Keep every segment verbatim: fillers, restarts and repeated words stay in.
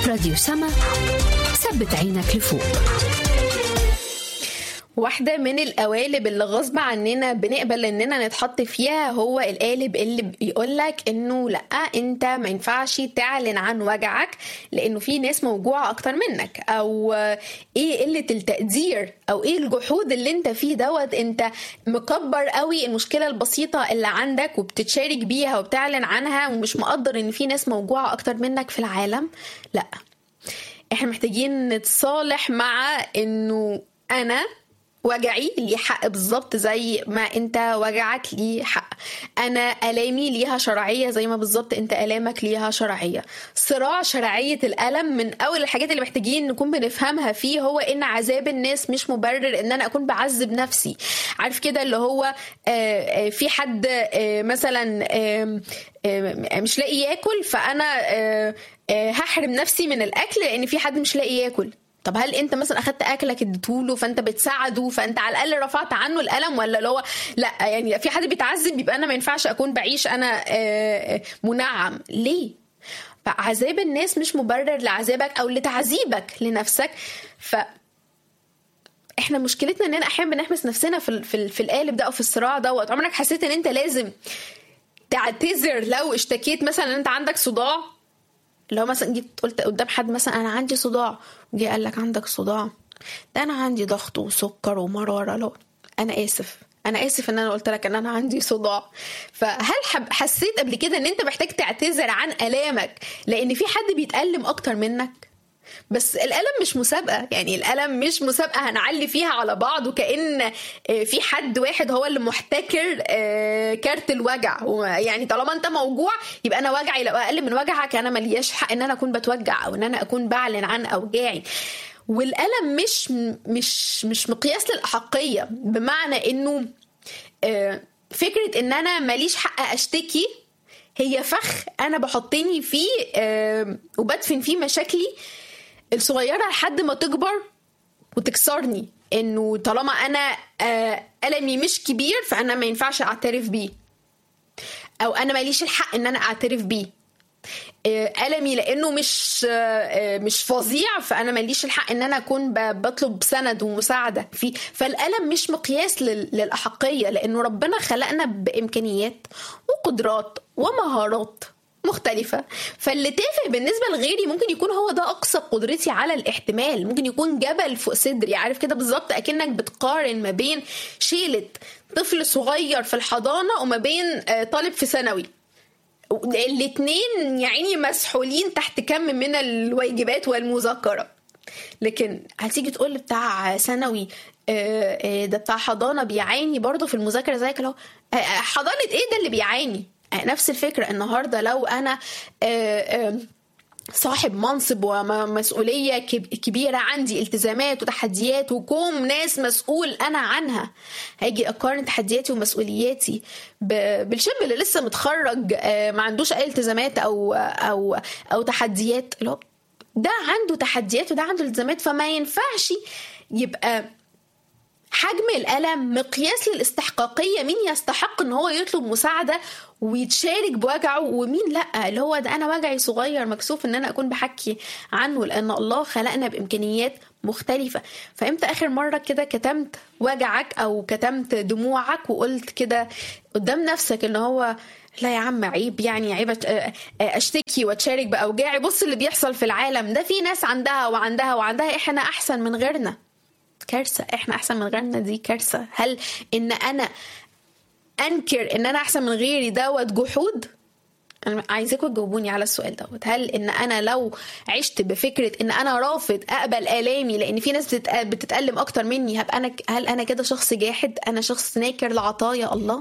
راديو سما، ثبت عينك لفوق. واحدة من القوالب اللي غصب عننا بنقبل اننا نتحط فيها هو القالب اللي بيقولك انه لا، انت ما ينفعش تعلن عن وجعك لانه في ناس موجوعة اكتر منك، او ايه قلة التقدير، او ايه الجحود اللي انت فيه دوت، انت مكبر قوي المشكلة البسيطة اللي عندك وبتتشارك بيها وبتعلن عنها ومش مقدر ان في ناس موجوعة اكتر منك في العالم. لا، احنا محتاجين نتصالح مع انه انا وجعي ليه حق بالظبط زي ما انت وجعك ليه حق، انا الامي ليها شرعيه زي ما بالظبط انت الامك ليها شرعيه. صراع شرعيه الالم من اول الحاجات اللي محتاجين نكون بنفهمها فيه هو ان عذاب الناس مش مبرر ان انا اكون بعذب نفسي. عارف كده اللي هو في حد مثلا مش لاقي ياكل، فانا هحرم نفسي من الاكل لان في حد مش لاقي ياكل. طب هل انت مثلا اخدت اكلك اديتهوله فانت بتساعده، فانت على الاقل رفعت عنه الالم؟ ولا لو لا، يعني في حد بيتعذب يبقى انا ما ينفعش اكون بعيش انا منعم ليه؟ فعذاب الناس مش مبرر لعذابك او لتعذيبك لنفسك. ف احنا مشكلتنا اننا احيانا بنحبس نفسنا في في, في القالب ده او في الصراع دوت. عمرك حسيت ان انت لازم تعتذر لو اشتكيت مثلا ان انت عندك صداع؟ لو مثلا جيت قلت قدام حد مثلا انا عندي صداع، وجي قال لك عندك صداع؟ ده انا عندي ضغط وسكر ومراره. لو انا اسف انا اسف ان انا قلت لك ان انا عندي صداع. فهل حسيت قبل كده ان انت محتاج تعتذر عن الامك لان في حد بيتألم اكتر منك؟ بس الألم مش مسابقة، يعني الألم مش مسابقة هنعلي فيها على بعض وكأن في حد واحد هو اللي محتكر كارت الوجع. يعني طالما انت موجوع يبقى انا وجعي لو اقل من وجعك انا ملياش حق ان انا اكون بتوجع او ان انا اكون بعلن عن اوجاعي. والألم مش مش مش مقياس للأحقية، بمعنى انه فكرة ان انا ماليش حق اشتكي هي فخ انا بحطني فيه وبدفن فيه مشاكلي الصغيرة لحد ما تكبر وتكسرني. انه طالما انا ألمي مش كبير فانا ما ينفعش اعترف بيه، او انا ماليش الحق ان انا اعترف بيه. ألمي لانه مش مش فظيع فانا ماليش الحق ان انا اكون بطلب سند ومساعدة فيه. فالألم مش مقياس للأحقية، لانه ربنا خلقنا بامكانيات وقدرات ومهارات مختلفة. فاللي تافه بالنسبة لغيري ممكن يكون هو ده أقصى قدرتي على الاحتمال، ممكن يكون جبل فوق صدري. عارف كده بالظبط أكنك بتقارن ما بين شيلة طفل صغير في الحضانة وما بين طالب في ثانوي. الاتنين يعني مسحولين تحت كم من الواجبات والمذاكرة. لكن هتيجي تقول بتاع ثانوي ده بتاع حضانة بيعاني برضه في المذاكرة زيك؟ لو حضانة ايه ده اللي بيعاني؟ نفس الفكرة. النهاردة لو أنا صاحب منصب ومسؤولية كبيرة، عندي التزامات وتحديات وكوم ناس مسؤول أنا عنها، هاجي أقارن تحدياتي ومسؤولياتي بالشاب اللي لسه متخرج ما عندوش أي التزامات أو, أو, أو تحديات؟ لا، ده عنده تحديات وده عنده التزامات. فما ينفعش يبقى حجم الألم مقياس للاستحقاقية. مين يستحق ان هو يطلب مساعدة ويتشارك بوجعه ومين لا؟ اللي هو ده انا وجعي صغير مكسوف ان انا اكون بحكي عنه، لان الله خلقنا بامكانيات مختلفة. فامتى اخر مرة كده كتمت وجعك او كتمت دموعك وقلت كده قدام نفسك ان هو لا يا عم عيب، يعني عيب اشتكي واتشارك باوجاعي؟ بص اللي بيحصل في العالم ده، في ناس عندها وعندها وعندها، احنا احسن من غيرنا. كارثة. احنا احسن من غيرنا دي كارثة. هل ان انا انكر ان انا احسن من غيري دوت جحود؟ انا عايزاكم تجاوبوني على السؤال دوت. هل ان انا لو عشت بفكرة ان انا رافض اقبل آلامي لان في ناس بتتألم اكتر مني، هبقى انا هل انا كده شخص جاحد؟ انا شخص ناكر لعطايا الله؟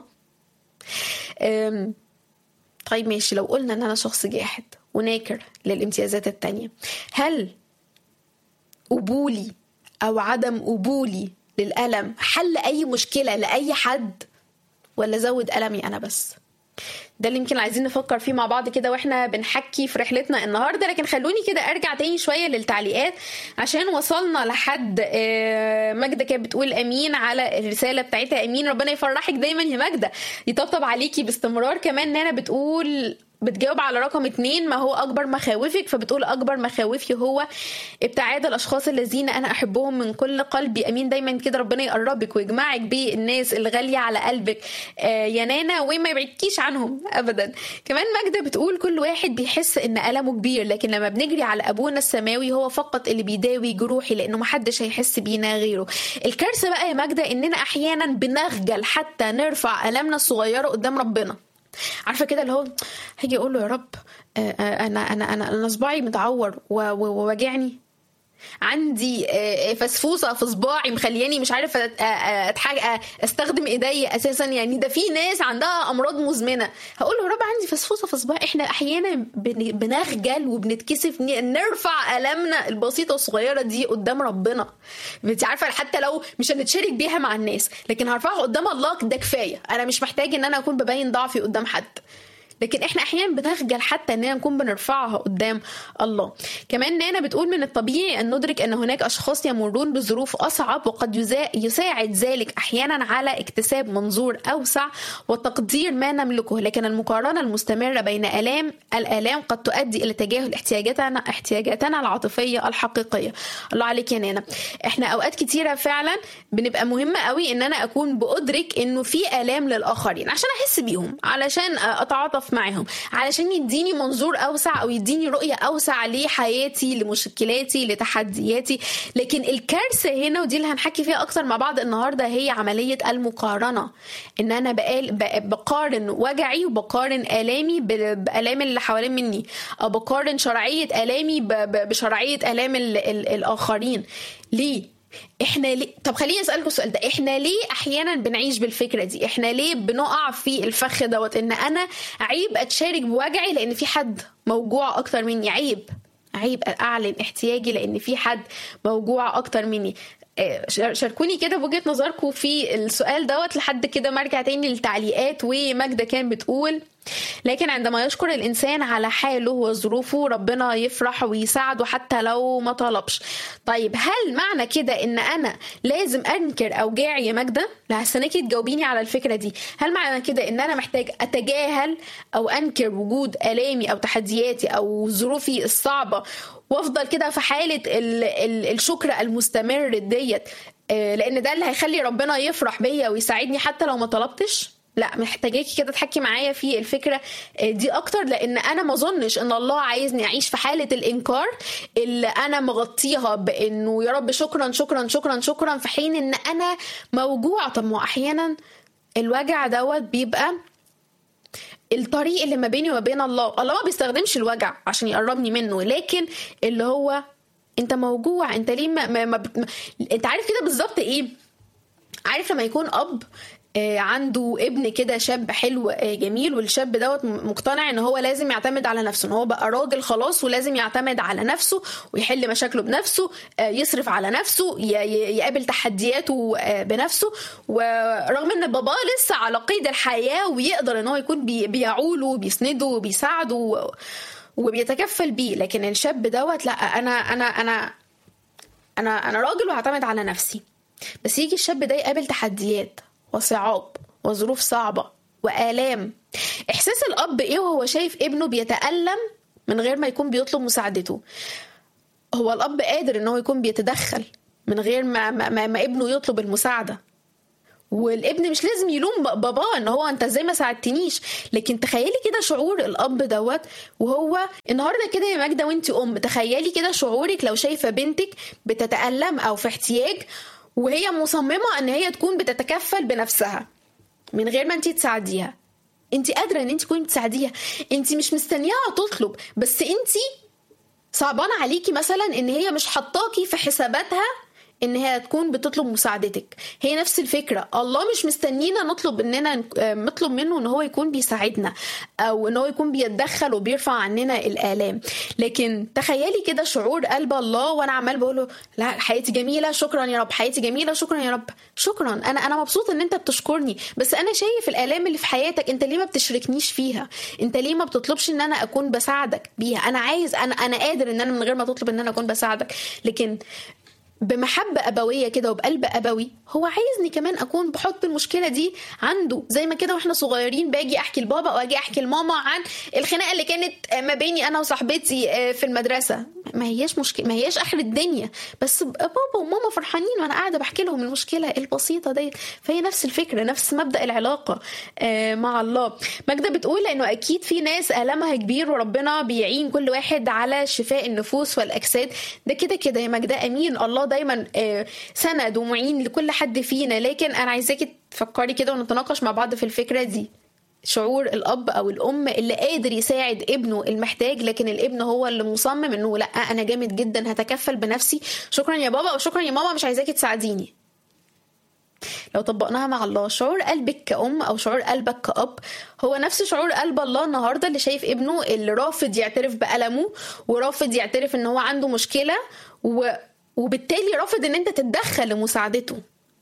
طيب ماشي، لو قلنا ان انا شخص جاحد وناكر للامتيازات التانية، هل قبولي او عدم قبولي للألم حل اي مشكلة لأي حد، ولا زود ألمي انا بس؟ ده اللي يمكن عايزين نفكر فيه مع بعض كده واحنا بنحكي في رحلتنا النهاردة. لكن خلوني كده ارجع تاني شوية للتعليقات عشان وصلنا لحد ماجدة كانت بتقول امين على الرسالة بتاعتها. امين، ربنا يفرحك دايما يا ماجدة، يطبطب عليكي باستمرار. كمان نانا بتقول بتجاوب على رقم اتنين، ما هو أكبر مخاوفك؟ فبتقول أكبر مخاوفي هو ابتعاد الأشخاص الذين أنا أحبهم من كل قلبي. أمين. دايما كده ربنا يقربك ويجمعك بالناس الغالية على قلبك آه يا نانا، وما يبعدكيش عنهم أبدا. كمان ماجدة بتقول كل واحد بيحس إن ألمه كبير، لكن لما بنجري على أبونا السماوي هو فقط اللي بيداوي جروحي، لأنه محدش هيحس بينا غيره. الكارثة بقى يا ماجدة إننا أحيانا بنخجل حتى نرفع ألمنا الصغيرة قدام ربنا. عارفه كده اللي هو هاجي اقول له يا رب انا انا انا انا صباعي متعور وواجعني، عندي فسفوسه في صباعي مخلياني مش عارف استخدم ايدي اساسا، يعني ده في ناس عندها امراض مزمنه. هقول له يا رب عندي فسفوسه في صباعي. احنا احيانا بنخجل وبنتكسف نرفع المنا البسيطه الصغيره دي قدام ربنا. انت عارفه حتى لو مش هنتشارك بيها مع الناس، لكن هرفعها قدام الله ده كفايه. انا مش محتاج ان انا اكون ببين ضعفي قدام حد، لكن احنا احيانا بنخجل حتى اننا نكون بنرفعها قدام الله. كمان نانا بتقول من الطبيعي ان ندرك ان هناك اشخاص يمرون بظروف اصعب، وقد يساعد ذلك احيانا على اكتساب منظور اوسع وتقدير ما نملكه، لكن المقارنه المستمره بين الام الالام قد تؤدي الى تجاهل احتياجاتنا احتياجاتنا العاطفيه الحقيقيه. الله عليك يا نانا. احنا اوقات كتيره فعلا بنبقى مهمه قوي ان انا اكون بادرك انه في الام للاخرين عشان احس بيهم، علشان اتعاطف معهم، علشان يديني منظور اوسع او يديني رؤيه اوسع لحياتي، لمشكلاتي، لتحدياتي. لكن الكارثه هنا، ودي اللي هنحكي فيها اكتر مع بعض النهارده، هي عمليه المقارنه. ان انا بقارن وجعي وبقارن الامي بالام اللي حوالين مني، او بقارن شرعيه الامي بشرعيه الام الاخرين. ليه؟ احنا ليه؟ طب خليني اسالكم السؤال ده، احنا ليه احيانا بنعيش بالفكره دي؟ احنا ليه بنقع في الفخ دوت ان انا عيب اتشارك بوجعي لان في حد موجوع اكتر مني؟ عيب عيب اعلن احتياجي لان في حد موجوع اكتر مني. شاركوني كده بوجهة نظركم في السؤال دوت لحد كده ما ارجع تاني للتعليقات. وماجدة كان بتقول لكن عندما يشكر الإنسان على حاله وظروفه ربنا يفرح ويساعده حتى لو ما طلبش. طيب هل معنى كده ان انا لازم انكر اوجاعي يا ماجدة؟ لا هستناكي تجاوبيني على الفكرة دي. هل معنى كده ان انا محتاج اتجاهل او انكر وجود الامي او تحدياتي او ظروفي الصعبة وافضل كده في حالة ال ال الشكر المستمر ديت لان ده اللي هيخلي ربنا يفرح بيا ويساعدني حتى لو ما طلبتش؟ لا، محتاجاكي كده تحكي معايا في الفكرة دي اكتر، لان انا ما اظنش ان الله عايزني اعيش في حالة الانكار اللي انا مغطيها بانه يا رب شكرا شكرا شكرا شكرا في حين ان انا موجوعة. طب ما احيانا الوجع دوت بيبقى الطريق اللي ما بيني وما بين الله. الله ما بيستخدمش الوجع عشان يقربني منه، لكن اللي هو انت موجوع، انت ليه ما, ما, ما, ما انت عارف كده بالظبط ايه؟ عارف لما يكون اب عنده ابن كده شاب حلو جميل، والشاب دوت مقتنع ان هو لازم يعتمد على نفسه، ان هو بقى راجل خلاص ولازم يعتمد على نفسه ويحل مشاكله بنفسه، يصرف على نفسه، يقابل تحدياته بنفسه، ورغم ان بابا لسه على قيد الحياة ويقدر ان هو يكون بيعوله وبيسنده وبيساعده وبيتكفل بيه. لكن الشاب دوت لا، انا انا انا انا انا راجل وهعتمد على نفسي. بس يجي الشاب ده يقابل تحديات وصعاب وظروف صعبة وآلام. إحساس الأب إيه وهو شايف ابنه بيتألم من غير ما يكون بيطلب مساعدته؟ هو الأب قادر إنه يكون بيتدخل من غير ما, ما, ما, ما ابنه يطلب المساعدة، والابن مش لازم يلوم باباه ان هو انت ازاي ما ساعدتنيش. لكن تخيلي كده شعور الاب دوت وهو النهارده كده يا ماجدة وانت ام، تخيلي كده شعورك لو شايفة بنتك بتتألم او في احتياج وهي مصممة ان هي تكون بتتكفل بنفسها من غير ما انتي تساعديها. انتي قادرة ان انتي تكوني بتساعديها، انتي مش مستنياها تطلب، بس انتي صعبان عليكي مثلا ان هي مش حطاكي في حساباتها ان هي تكون بتطلب مساعدتك. هي نفس الفكرة، الله مش مستنينا نطلب اننا نطلب منه ان هو يكون بيساعدنا او ان هو يكون بيتدخل وبيرفع عننا الآلام. لكن تخيلي كده شعور قلب الله وانا عمال بقوله لا حياتي جميلة شكرا يا رب، حياتي جميلة شكرا يا رب، شكرا انا انا مبسوط ان انت بتشكرني، بس انا شايف الآلام اللي في حياتك، انت ليه ما بتشاركنيش فيها؟ انت ليه ما بتطلبش ان انا اكون بساعدك بيها؟ انا عايز انا انا قادر ان انا من غير ما تطلب ان انا اكون بساعدك. لكن بمحبة أبوية كده وبقلب أبوي هو عايزني كمان أكون بحط المشكلة دي عنده. زي ما كده وإحنا صغيرين باجي أحكي لبابا أو أجي أحكي لماما عن الخناقة اللي كانت ما بيني أنا وصاحبتي في المدرسة، ما هياش مشكلة، ما هياش آخر الدنيا، بس بابا وماما فرحانين وأنا قاعدة بحكي لهم المشكلة البسيطة دي. فهي نفس الفكرة، نفس مبدأ العلاقة مع الله. ماجدة بتقول إنه أكيد في ناس ألمها كبير وربنا بيعين كل واحد على شفاء النفوس والأجساد. ده كده كده يا ماجدة، أمين. الله دايما سند ومعين لكل حد فينا، لكن أنا عايزاكي تفكري كده ونتناقش مع بعض في الفكرة دي. شعور الأب أو الأم اللي قادر يساعد ابنه المحتاج، لكن الابن هو اللي مصمم إنه لأ أنا جامد جدا هتكفل بنفسي، شكرا يا بابا أو شكرا يا ماما مش عايزاكي تساعديني. لو طبقناها مع الله، شعور قلبك كأم أو شعور قلبك كأب هو نفس شعور قلب الله النهاردة اللي شايف ابنه اللي رافض يعترف بألمه ورافض يعترف إن هو عنده مشكلة و... وبالتالي رافض إن أنت تتدخل لمساعدته.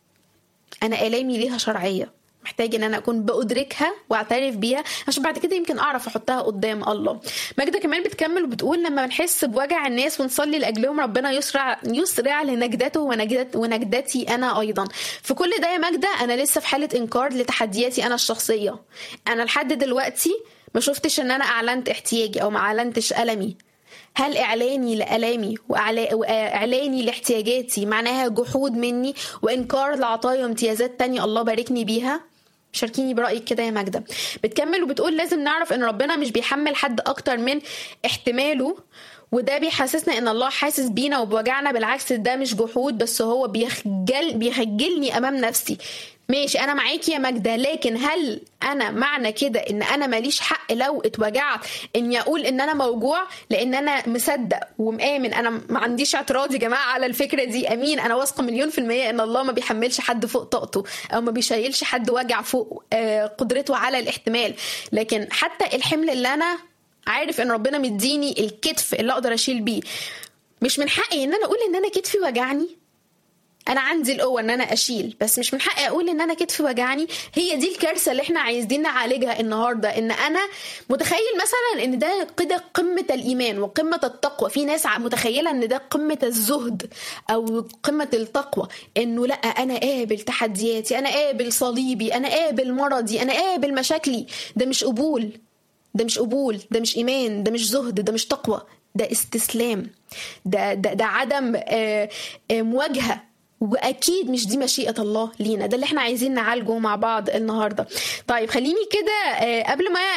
أنا آلامي ليها شرعية، محتاج ان انا اكون بأدركها واعترف بيها عشان بعد كده يمكن اعرف احطها قدام الله. ماجدة كمان بتكمل وبتقول لما بنحس بوجع الناس ونصلي لاجلهم ربنا يسرع يسرع لنجدته ونجدت ونجدتي انا ايضا. في كل ده يا ماجدة انا لسه في حالة انكار لتحدياتي انا الشخصية. انا لحد دلوقتي ما شفتش ان انا اعلنت احتياجي او ما اعلنتش ألمي. هل إعلاني لألامي وإعلاني لاحتياجاتي معناها جحود مني وإنكار لعطايا وامتيازات تانية الله باركني بيها؟ شاركيني برأيك كده يا ماجدة. بتكمل وبتقول لازم نعرف ان ربنا مش بيحمل حد اكتر من احتماله، وده بيحسسنا ان الله حاسس بينا وبوجعنا. بالعكس ده مش جحود، بس هو بيخجل بيخجلني امام نفسي. ماشي انا معاكي يا ماجدة، لكن هل انا معنى كده ان انا ماليش حق لو اتوجعت اني اقول ان انا موجوع؟ لان انا مصدق ومآمن، انا ما عنديش اعتراض يا جماعة على الفكرة دي، امين. انا واثقة مليون في المية ان الله ما بيحملش حد فوق طاقته او ما بيشيلش حد وجع فوق قدرته على الاحتمال. لكن حتى الحمل اللي انا عارف ان ربنا مديني الكتف اللي اقدر اشيل بيه، مش من حقي ان انا اقول ان انا كتفي وجعني. انا عندي القوه ان انا اشيل، بس مش من حقي اقول ان انا كتفي وجعني. هي دي الكارثه اللي احنا عايزين نعالجها النهارده، ان انا متخيل مثلا ان ده كده قمه الايمان وقمه التقوى. في ناس متخيله ان ده قمه الزهد او قمه التقوى، انه لا انا قابل تحدياتي، انا قابل صليبي، انا قابل مرضي، انا قابل مشاكلي. ده مش قبول، ده مش قبول، ده مش ايمان، ده مش زهد، ده مش تقوى، ده استسلام، ده ده, ده عدم آآ آآ مواجهه. واكيد مش دي مشيئة الله لينا. ده اللي احنا عايزين نعالجه مع بعض النهاردة. طيب خليني كده قبل ما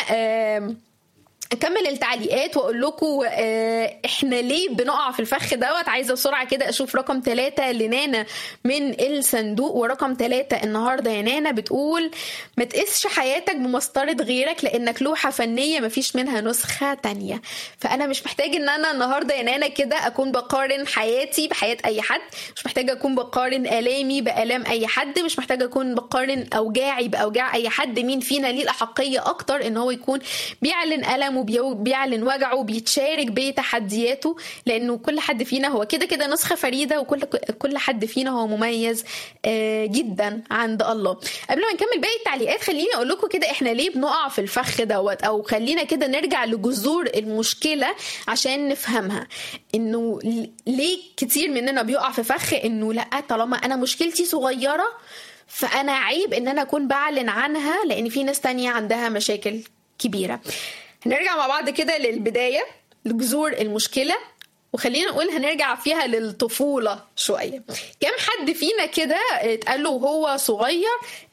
اكمل التعليقات واقول لكم احنا ليه بنقع في الفخ دوت، عايزه بسرعه كده اشوف رقم ثلاثة لنانا من الصندوق. ورقم ثلاثة النهارده يا نانا بتقول ما تقيسش حياتك بمسطره غيرك لانك لوحه فنيه مفيش منها نسخه تانية. فانا مش محتاج ان انا النهارده يا نانا كده اكون بقارن حياتي بحياه اي حد، مش محتاجه اكون بقارن الامي بالام اي حد، مش محتاجه اكون بقارن اوجاعي باوجاع اي حد. مين فينا ليه الاحقيه اكتر ان هو يكون بيعلن الم وبيعلن وجعه وبيتشارك بتحدياته؟ لانه كل حد فينا هو كده كده نسخه فريده، وكل كل حد فينا هو مميز جدا عند الله. قبل ما نكمل باقي التعليقات خليني اقول لكم كده احنا ليه بنقع في الفخ دوت، او خلينا كده نرجع لجذور المشكله عشان نفهمها. انه ليه كتير مننا بيقع في فخ انه لا طالما انا مشكلتي صغيره فانا عيب ان انا اكون بعلن عنها لان في ناس تانية عندها مشاكل كبيره. هنرجع مع بعض كده للبداية، لجذور المشكلة، وخلينا نقول هنرجع فيها للطفولة شوية. كم حد فينا كده اتقال له وهو صغير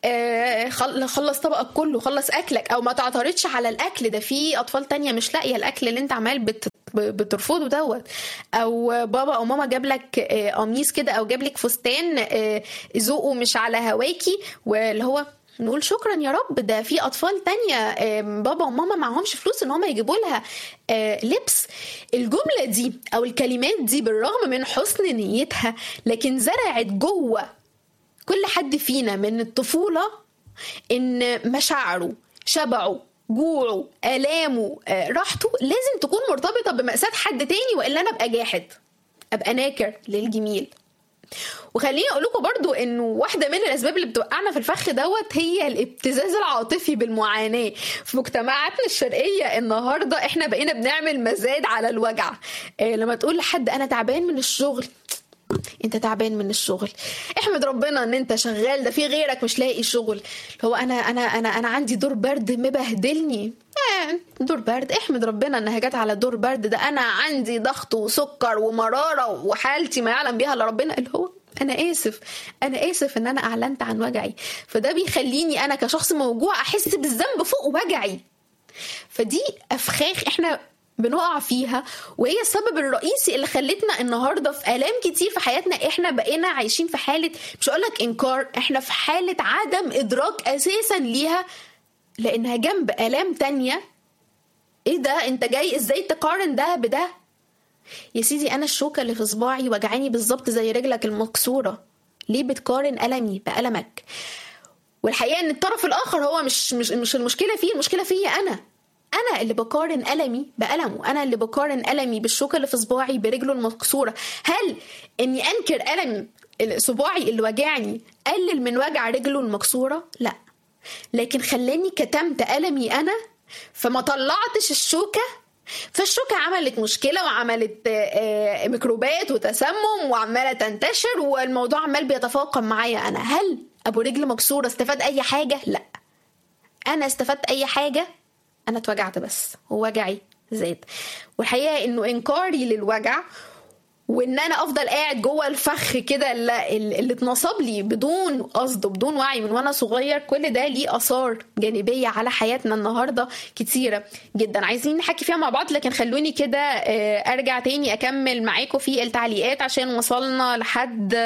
خلص طبقك كله، خلص أكلك، أو ما تعترضش على الأكل ده، في أطفال تانية مش لاقية الأكل اللي انت عمال بت بترفضه دوت، او بابا او ماما جاب لك قميص كده او جاب لك فستان ذوقه مش على هواكي، واللي هو نقول شكرا يا رب ده في اطفال تانية بابا وماما معهمش فلوس ان هم يجيبوا لها لبس. الجملة دي او الكلمات دي بالرغم من حسن نيتها لكن زرعت جوه كل حد فينا من الطفولة ان مشاعره، شبعه، جوعه، آلامه، راحته لازم تكون مرتبطة بمأساة حد تاني، وإلا أنا أبقى جاحد، أبقى ناكر للجميل. وخليني اقول لكم برضو انه واحده من الاسباب اللي بتوقعنا في الفخ دوت هي الابتزاز العاطفي بالمعاناه. في مجتمعاتنا الشرقيه النهارده احنا بقينا بنعمل مزاد على الوجع. إيه لما تقول لحد انا تعبان من الشغل، انت تعبان من الشغل، احمد ربنا ان انت شغال، ده في غيرك مش لاقي شغل. هو انا انا انا انا عندي دور برد مبهدلني، آه دور برد، احمد ربنا انها جت على دور برد، ده انا عندي ضغط وسكر ومراره وحالتي ما يعلم بيها الا ربنا. اللي هو انا اسف انا اسف ان انا اعلنت عن وجعي، فده بيخليني انا كشخص موجوع احس بالذنب فوق وجعي. فدي افخاخ احنا بنقع فيها، وهي السبب الرئيسي اللي خلتنا النهارده في آلام كتير في حياتنا. احنا بقينا عايشين في حالة، مش هقولك انكار، احنا في حالة عدم ادراك اساسا ليها، لانها جنب آلام تانية. ايه ده؟ انت جاي ازاي تقارن ده بده؟ يا سيدي انا الشوكة اللي في صباعي وجعاني بالظبط زي رجلك المكسورة، ليه بتقارن ألمي بألمك؟ والحقيقة ان الطرف الاخر هو مش مش مش المشكلة فيه، المشكلة فيا انا انا اللي بقارن ألمي بألمه، انا اللي بقارن ألمي بالشوكة اللي في صباعي برجله المكسورة. هل اني انكر ألمي صباعي اللي وجعني قلل من وجع رجله المكسورة؟ لا، لكن خلاني كتمت ألمي انا، فما طلعتش الشوكة، فالشوكة عملت مشكلة وعملت ميكروبات وتسمم وعمالة تنتشر، والموضوع عمال بيتفاقم معايا انا. هل ابو رجل مكسورة استفاد اي حاجة؟ لا. انا استفدت اي حاجة؟ انا اتوجعت بس، ووجعي زاد. والحقيقة انه انكاري للوجع وان انا افضل قاعد جوه الفخ كده اللي, اللي اتنصب لي بدون قصد وبدون وعي من وانا صغير، كل ده ليه اثار جانبيه على حياتنا النهارده كتيره جدا عايزين نحكي فيها مع بعض. لكن خلوني كده ارجع تاني اكمل معاكم في التعليقات عشان وصلنا لحد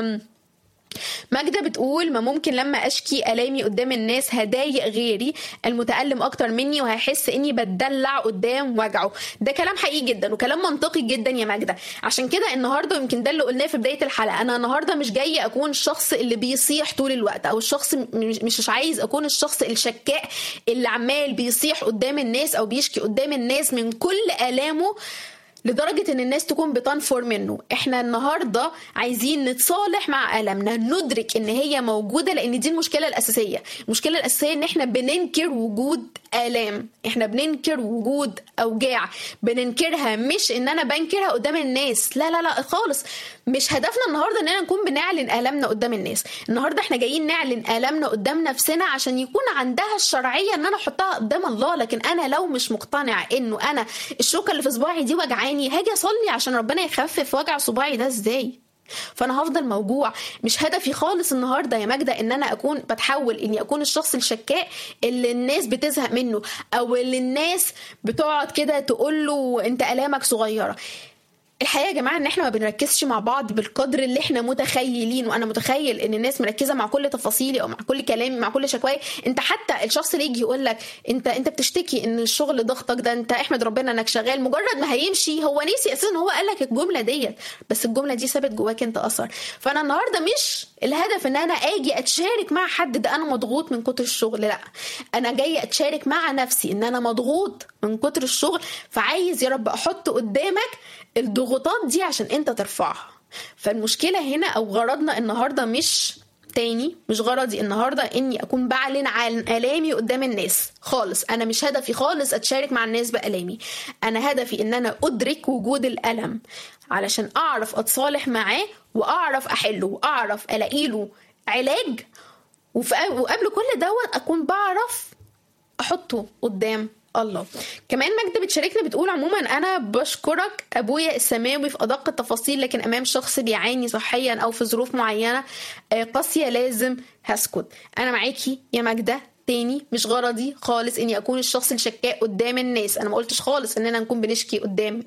ماجدة بتقول ما ممكن لما اشكي الامي قدام الناس هضايق غيري المتألم اكتر مني وهيحس اني بتدلع قدام وجعه. ده كلام حقيقي جدا وكلام منطقي جدا يا ماجدة. عشان كده النهارده يمكن ده اللي قلناه في بداية الحلقة، انا النهارده مش جاي اكون الشخص اللي بيصيح طول الوقت، او الشخص مش, مش عايز اكون الشخص الشكاء اللي عمال بيصيح قدام الناس او بيشكي قدام الناس من كل آلامه لدرجة ان الناس تكون بتنفر منه. احنا النهاردة عايزين نتصالح مع ألمنا، ندرك ان هي موجودة، لان دي المشكلة الأساسية. المشكلة الأساسية ان احنا بننكر وجود آلام، احنا بننكر وجود أوجاع، بننكرها، مش ان انا بنكرها قدام الناس، لا لا لا خالص. مش هدفنا النهاردة ان انا نكون بنعلن آلامنا قدام الناس. النهاردة احنا جايين نعلن آلامنا قدام نفسنا عشان يكون عندها الشرعية ان انا احطها قدام الله. لكن انا لو مش مقتنع انه انا الشوكة اللي في صباعي دي وجعاني، هاجي اصلي عشان ربنا يخفف وجع صباعي ده ازاي؟ فانا هفضل موجوع. مش هدفي خالص النهارده يا ماجدة ان انا اكون بتحول اني اكون الشخص الشكاء اللي الناس بتزهق منه، او اللي الناس بتقعد كده تقول له انت آلامك صغيرة. الحقيقة يا جماعة ان احنا ما بنركزش مع بعض بالقدر اللي احنا متخيلين. وانا متخيل ان الناس مركزة مع كل تفاصيلي او مع كل كلامي مع كل شكواي. انت حتى الشخص اللي يجي يقول لك انت انت بتشتكي ان الشغل ضغطك ده، انت احمد ربنا انك شغال، مجرد ما هيمشي هو نسي اساسا هو قال لك الجملة ديت، بس الجملة دي سابت جواك انت اثر. فانا النهاردة مش الهدف ان انا اجي اتشارك مع حد ده انا مضغوط من كتر الشغل، لا، انا جاي اتشارك مع نفسي ان انا مضغوط من كتر الشغل، فعايز يا رب احط قدامك الضغوطات دي عشان انت ترفعها. فالمشكلة هنا او غرضنا النهاردة مش تاني، مش غرضي النهاردة اني اكون بعلن عن آلامي قدام الناس خالص. انا مش هدفي خالص اتشارك مع الناس بآلامي، انا هدفي ان انا ادرك وجود الألم علشان اعرف اتصالح معاه واعرف احله واعرف الاقيله علاج، وقبل كل دوت اكون بعرف احطه قدام الله. كمان ماجدة بتشاركنا بتقول عموما انا بشكرك ابويا السماوي في ادق التفاصيل، لكن امام شخص بيعاني صحيا او في ظروف معينة قاسية لازم هسكت. انا معاكي يا ماجدة. تاني مش غرضي خالص اني اكون الشخص الشكاء قدام الناس، انا ما قلتش خالص اننا نكون بنشكي قدام